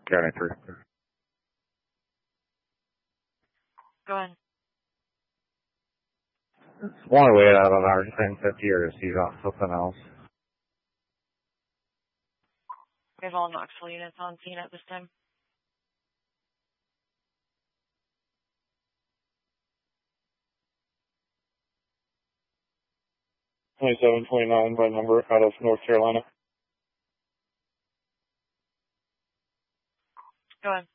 County 3. Go ahead. Want to wait out on our 1050 or to see about something else? We have all Knoxville units on scene at this time. $27.29 by number out of North Carolina. Go ahead.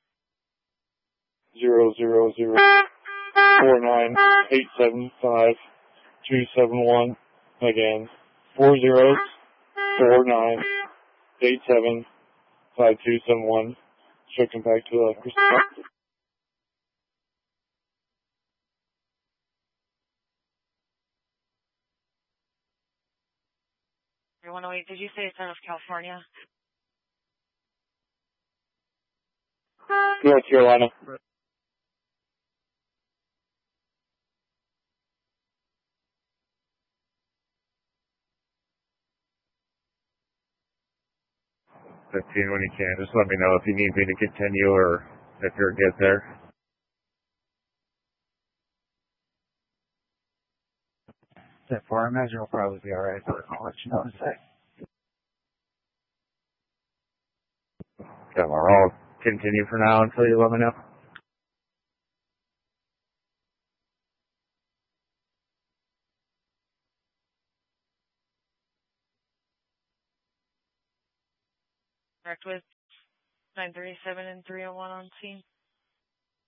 00049875271. Again, 4049875271. Checking back to Christopher. You're 108. Did you say it's out of California? North Carolina. When you can, just let me know if you need me to continue or if you're good there. That far, I imagine we'll probably be alright, but I'll let you know in a sec. Okay, well, I'll continue for now until you let me know. Correct with 937 and 301 on scene.